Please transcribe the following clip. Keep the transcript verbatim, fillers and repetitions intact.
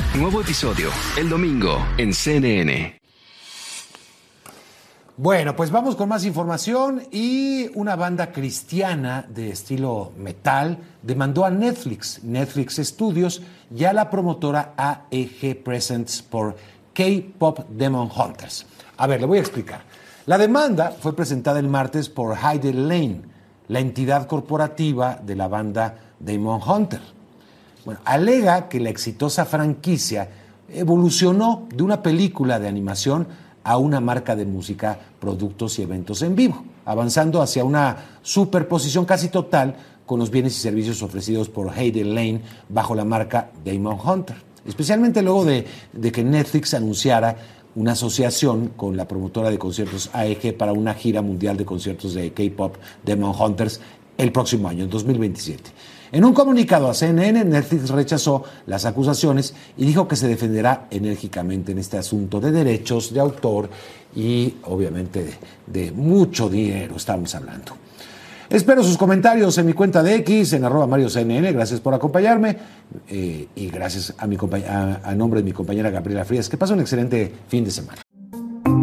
Nuevo episodio el domingo en C N N. Bueno, pues vamos con más información y una banda cristiana de estilo metal demandó a Netflix, Netflix Studios y a la promotora A E G Presents por K-Pop Demon Hunters. A ver, le voy a explicar. La demanda fue presentada el martes por Heide Lane, la entidad corporativa de la banda Demon Hunter. Bueno, alega que la exitosa franquicia evolucionó de una película de animación a una marca de música, productos y eventos en vivo, avanzando hacia una superposición casi total con los bienes y servicios ofrecidos por Heide Lane bajo la marca Demon Hunter, especialmente luego de, de que Netflix anunciara una asociación con la promotora de conciertos A E G para una gira mundial de conciertos de K-Pop Demon Hunters el próximo año, en dos mil veintisiete. En un comunicado a C N N, Netflix rechazó las acusaciones y dijo que se defenderá enérgicamente en este asunto de derechos de autor y, obviamente, de, de mucho dinero estamos hablando. Espero sus comentarios en mi cuenta de X, en arroba Mario C N N. Gracias por acompañarme eh, y gracias a, mi a, a nombre de mi compañera Gabriela Frías. Que pase un excelente fin de semana.